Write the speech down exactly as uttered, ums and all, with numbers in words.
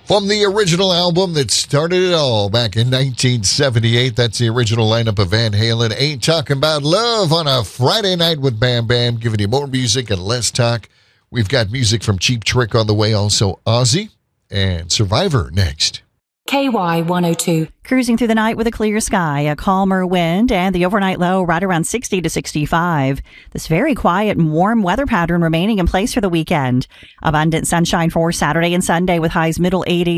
From the original album that started it all back in nineteen seventy-eight, that's the original lineup of Van Halen. Ain't Talking About Love on a Friday night with Bam Bam, giving you more music and less talk. We've got music from Cheap Trick on the way, also Ozzy and Survivor next. K Y one oh two. Cruising through the night with a clear sky, a calmer wind, and the overnight low right around sixty to sixty-five. This very quiet and warm weather pattern remaining in place for the weekend. Abundant sunshine for Saturday and Sunday with highs middle eighties.